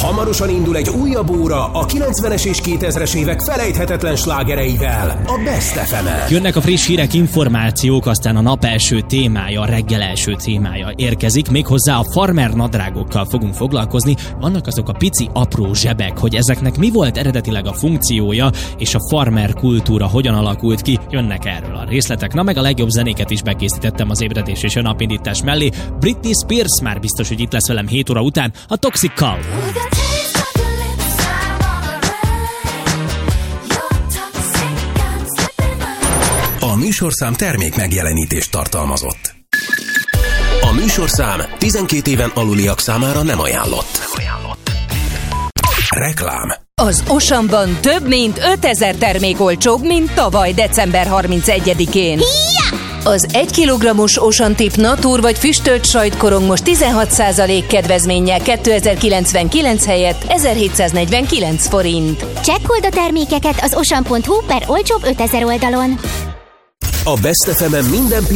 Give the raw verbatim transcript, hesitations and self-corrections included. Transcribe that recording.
Hamarosan indul egy újabb óra a kilencvenes és kétezres évek felejthetetlen slágereivel, a Best ef emen. Jönnek a friss hírek, információk, aztán a nap első témája, a reggel első témája érkezik, méghozzá a farmer nadrágokkal fogunk foglalkozni. Vannak azok a pici apró zsebek, hogy ezeknek mi volt eredetileg a funkciója, és a farmer kultúra hogyan alakult ki, jönnek erről a részletek. Na meg a legjobb zenéket is bekészítettem az ébredés és a napindítás mellé. Britney Spears már biztos, hogy itt lesz velem hét óra után, a Toxic-kal. A műsorszám termék megjelenítést tartalmazott. A műsorszám tizenkét éven aluliak számára nem ajánlott. Reklám. Az Oceanban több mint ötezer termék olcsóbb, mint tavaly december harmincegyedikén. Az egy kilogrammos Ocean Tip Natur vagy füstölt sajtkorong most tizenhat százalék kedvezménnyel kétezer-kilencvenkilenc helyett ezerhétszáznegyvenkilenc forint. Csekkold a termékeket az ocean pont hu per olcsóbb ötezer oldalon. A Best ef emen minden